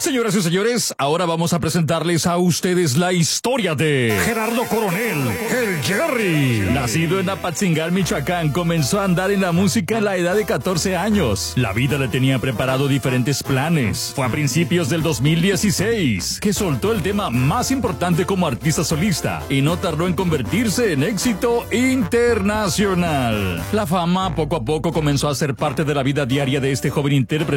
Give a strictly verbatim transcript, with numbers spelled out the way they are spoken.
Señoras y señores, ahora vamos a presentarles a ustedes la historia de Gerardo Coronel, el Jerry. Nacido en Apatzingán, Michoacán, comenzó a andar en la música a la edad de catorce años. La vida le tenía preparado diferentes planes. Fue a principios del dos mil dieciséis que soltó el tema más importante como artista solista y no tardó en convertirse en éxito internacional. La fama poco a poco comenzó a ser parte de la vida diaria de este joven intérprete